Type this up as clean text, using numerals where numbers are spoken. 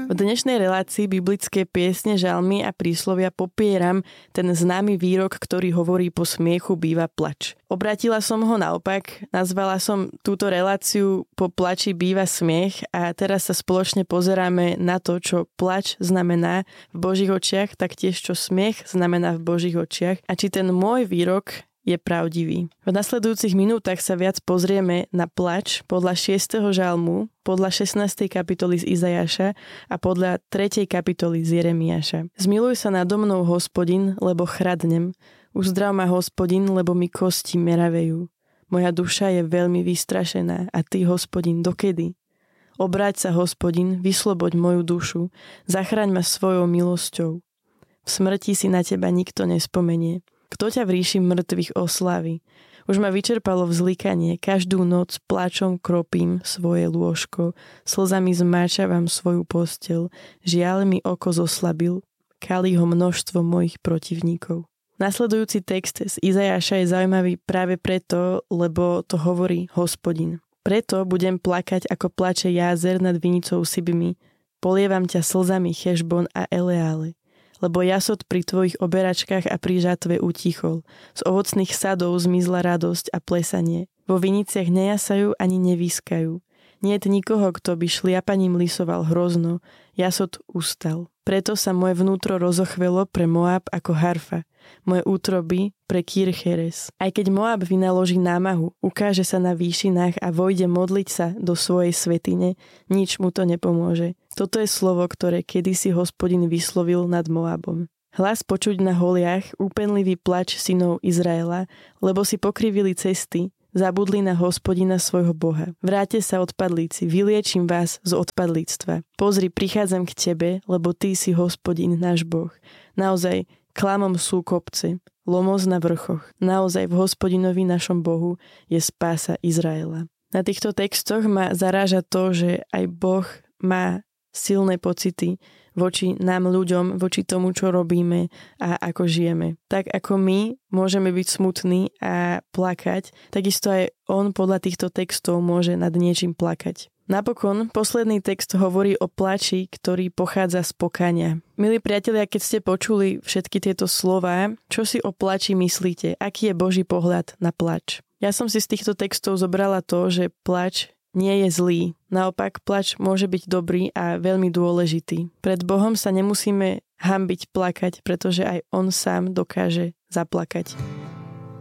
V dnešnej relácii biblické piesne, žalmy a príslovia popieram ten známy výrok, ktorý hovorí po smiechu býva plač. Obrátila som ho naopak, nazvala som túto reláciu Po plači býva smiech a teraz sa spoločne pozeráme na to, čo plač znamená v Božích očiach, taktiež čo smiech znamená v Božích očiach a či ten môj výrok je pravdivý. V nasledujúcich minútach sa viac pozrieme na plač podľa 6. žalmu, podľa 16. kapitoly z Izajaša a podľa 3. kapitoly z Jeremiáša. Zmiluj sa nado mnou, Hospodin, lebo chradnem. Uzdrav ma, Hospodin, lebo mi kosti meravejú. Moja duša je veľmi vystrašená a ty, Hospodin, dokedy? Obráť sa, Hospodin, vysloboď moju dušu, zachraň ma svojou milosťou. V smrti si na teba nikto nespomenie. Kto ťa v ríši mŕtvych oslávi? Už ma vyčerpalo vzlikanie, každú noc pláčom kropím svoje lôžko, slzami zmáčavam svoju posteľ, žiaľ mi oko zoslabil, kalí ho množstvo mojich protivníkov. Nasledujúci text z Izajaša je zaujímavý práve preto, lebo to hovorí Hospodin. Preto budem plakať, ako plače jázer nad vinicou Sibmy, polievam ťa slzami Chešbon a Eleále. Lebo jasot pri tvojich oberačkách a pri žatve utichol. Z ovocných sadov zmizla radosť a plesanie. Vo viniciach nejasajú ani nevískajú. Niet nikoho, kto by šliapaním lisoval hrozno. Jasot ustal. Preto sa moje vnútro rozochvelo pre Moab ako harfa. Moje útroby pre Kircheres. Aj keď Moab vynaloží námahu, ukáže sa na výšinách a vojde modliť sa do svojej svätyne, nič mu to nepomôže. Toto je slovo, ktoré kedysi Hospodin vyslovil nad Moabom. Hlas počuť na holiach, úpenlivý plač synov Izraela, lebo si pokrivili cesty, zabudli na Hospodina svojho Boha. Vráte sa, odpadlíci, vyliečím vás z odpadlíctva. Pozri, prichádzam k tebe, lebo ty si Hospodin, náš Boh. Naozaj, klamom sú kopce, lomos na vrchoch. Naozaj v Hospodinovi našom Bohu je spása Izraela. Na týchto textoch ma zaráža to, že aj Boh má silné pocity voči nám ľuďom, voči tomu, čo robíme a ako žijeme. Tak ako my môžeme byť smutní a plakať, takisto aj on podľa týchto textov môže nad niečím plakať. Napokon, posledný text hovorí o plači, ktorý pochádza z pokánia. Milí priatelia, keď ste počuli všetky tieto slová, čo si o plači myslíte? Aký je Boží pohľad na plač? Ja som si z týchto textov zobrala to, že plač nie je zlý. Naopak, plač môže byť dobrý a veľmi dôležitý. Pred Bohom sa nemusíme hanbiť plakať, pretože aj on sám dokáže zaplakať.